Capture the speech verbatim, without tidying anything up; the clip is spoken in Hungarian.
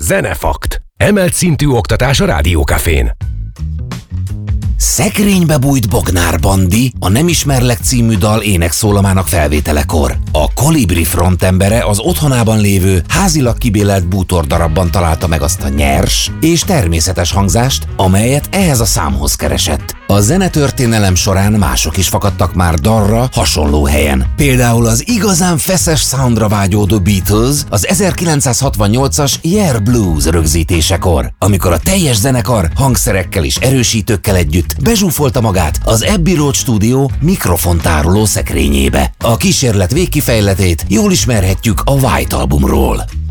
Zenefakt. Emelt szintű oktatás a Rádiókafén. Szekrénybe bújt Bognár Bandi a Nem ismerlek című dal énekszólamának felvételekor. A Kolibri frontembere az otthonában lévő, házilag kibélelt bútordarabban találta meg azt a nyers és természetes hangzást, amelyet ehhez a számhoz keresett. A zenetörténelem során mások is fakadtak már dalra hasonló helyen. Például az igazán feszes soundra vágyódó Beatles az ezerkilencszázhatvannyolcas Yeah Blues rögzítésekor, amikor a teljes zenekar hangszerekkel és erősítőkkel együtt bezsúfolta magát az Abbey Road stúdió mikrofontároló szekrényébe. A kísérlet végkifejletét jól ismerhetjük a White albumról.